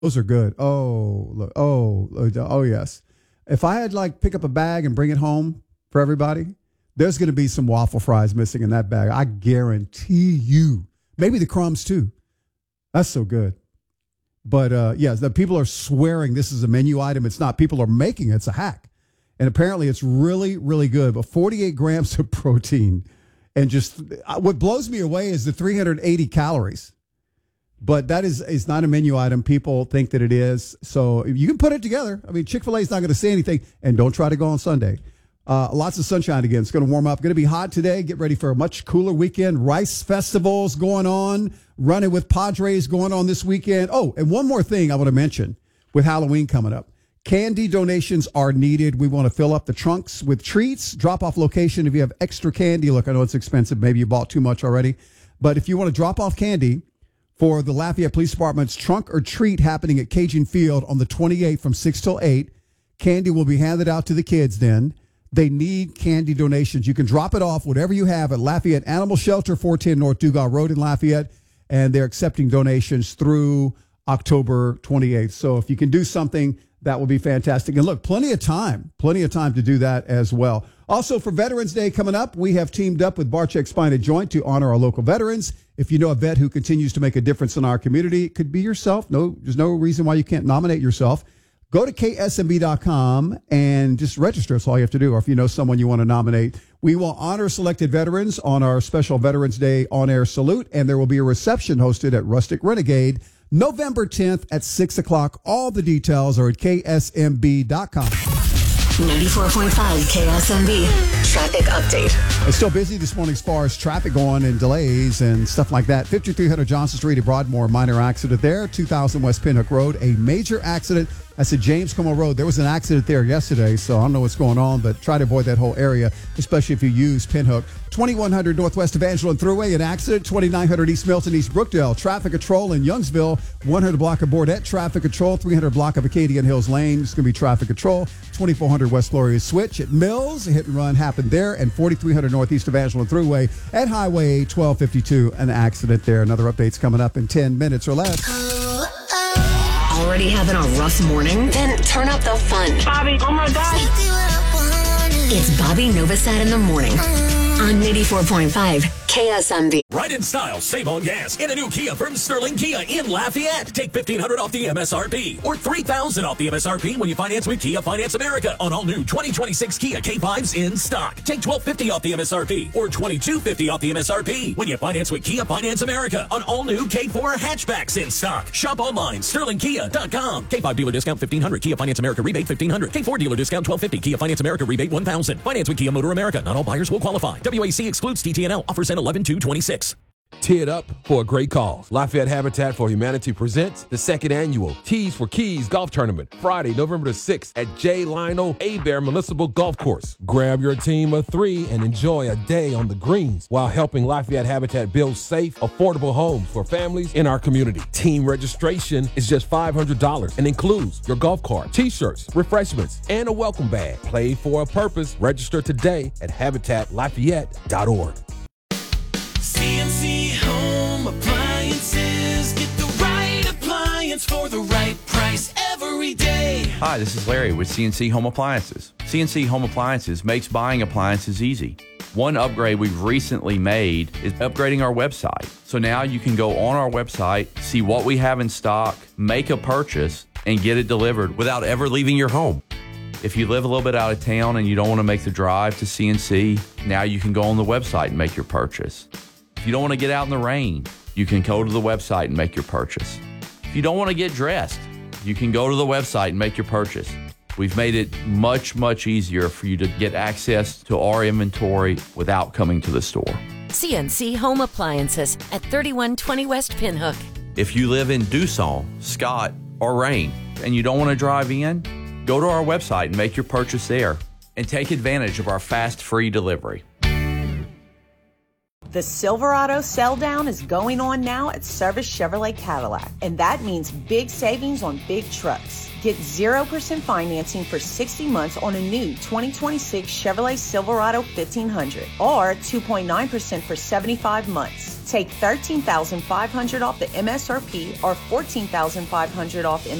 Those are good. Oh, look. Oh, yes. If I had pick up a bag and bring it home for everybody, there's going to be some waffle fries missing in that bag. I guarantee you. Maybe the crumbs too. That's so good. But yes, the people are swearing this is a menu item. It's not. People are making it. It's a hack. And apparently it's really, really good. But 48 grams of protein. And just what blows me away is the 380 calories. But that is not a menu item. People think that it is. So you can put it together. I mean, Chick-fil-A is not going to say anything. And don't try to go on Sunday. Lots of sunshine again. It's going to warm up. Going to be hot today. Get ready for a much cooler weekend. Rice festivals going on. Running with Padres going on this weekend. Oh, and one more thing I want to mention with Halloween coming up. Candy donations are needed. We want to fill up the trunks with treats. Drop-off location if you have extra candy. Look, I know it's expensive. Maybe you bought too much already. But if you want to drop off candy for the Lafayette Police Department's trunk or treat happening at Cajun Field on the 28th from 6 till 8, candy will be handed out to the kids then. They need candy donations. You can drop it off, whatever you have, at Lafayette Animal Shelter, 410 North Dugas Road in Lafayette, and they're accepting donations through October 28th. So if you can do something, that will be fantastic. And look, plenty of time to do that as well. Also, for Veterans Day coming up, we have teamed up with Barcheck Spine and Joint to honor our local veterans. If you know a vet who continues to make a difference in our community, it could be yourself. No, there's no reason why you can't nominate yourself. Go to ksmb.com and just register. That's all you have to do. Or if you know someone you want to nominate, we will honor selected veterans on our special Veterans Day on-air salute, and there will be a reception hosted at Rustic Renegade November 10th at 6 o'clock. All the details are at ksmb.com. 94.5 KSMB traffic update. It's still busy this morning as far as traffic going and delays and stuff like that. 5300 Johnson Street at Broadmoor, minor accident there. 2000 West Pinhook Road, a major accident. That's at James Como Road. There was an accident there yesterday, so I don't know what's going on, but try to avoid that whole area, especially if you use Pinhook. 2100 Northwest Evangeline Thruway, an accident. 2900 East Milton, East Brookdale. Traffic control in Youngsville. 100 block of Bordette, traffic control. 300 block of Acadian Hills Lane. It's going to be traffic control. 2400 West Gloria Switch at Mills. A hit and run happened there. And 4300 Northeast Evangeline Thruway at Highway 1252. An accident there. Another update's coming up in 10 minutes or less. Already having a rough morning? Then turn up the fun. Bobby, oh my God. It's Bobby Novosad in the morning on 84.5 KSMB. Right in style, save on gas in a new Kia from Sterling Kia in Lafayette. Take $1,500 off the MSRP or $3,000 off the MSRP when you finance with Kia Finance America on all new 2026 Kia K5s in stock. Take $1,250 off the MSRP or $2,250 off the MSRP when you finance with Kia Finance America on all new K4 hatchbacks in stock. Shop online, sterlingkia.com. K5 dealer discount $1,500. Kia Finance America rebate $1,500. K4 dealer discount $1,250. Kia Finance America rebate $1,000. Finance with Kia Motor America. Not all buyers will qualify. WAC excludes TTNL. Offers end 11/2/26. Tee it up for a great cause. Lafayette Habitat for Humanity presents the second annual Tees for Keys Golf Tournament, Friday, November the 6th at J. Lionel Hebert Municipal Golf Course. Grab your team of 3 and enjoy a day on the greens while helping Lafayette Habitat build safe, affordable homes for families in our community. Team registration is just $500 and includes your golf cart, t-shirts, refreshments, and a welcome bag. Play for a purpose. Register today at habitatlafayette.org. CNC Home Appliances. Get the right appliance for the right price every day. Hi, this is Larry with CNC Home Appliances. CNC Home Appliances makes buying appliances easy. One upgrade we've recently made is upgrading our website. So now you can go on our website, see what we have in stock, make a purchase, and get it delivered without ever leaving your home. If you live a little bit out of town and you don't want to make the drive to CNC, now you can go on the website and make your purchase. If you don't want to get out in the rain, you can go to the website and make your purchase. If you don't want to get dressed, you can go to the website and make your purchase. We've made it much, much easier for you to get access to our inventory without coming to the store. CNC Home Appliances at 3120 West Pinhook. If you live in Dusson, Scott, or Rain, and you don't want to drive in, go to our website and make your purchase there and take advantage of our fast, free delivery. The Silverado sell down is going on now at Service Chevrolet Cadillac, and that means big savings on big trucks. Get 0% financing for 60 months on a new 2026 Chevrolet Silverado 1500 or 2.9% for 75 months. Take $13,500 off the MSRP or $14,500 off